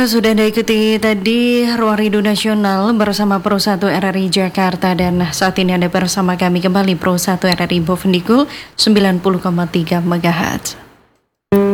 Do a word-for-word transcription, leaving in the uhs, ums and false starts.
Sudah Anda ikuti tadi Ruang Rindu Nasional bersama Pro satu R R I Jakarta, dan saat ini Anda bersama kami kembali Pro satu R R I Bovendigul sembilan puluh koma tiga megahertz.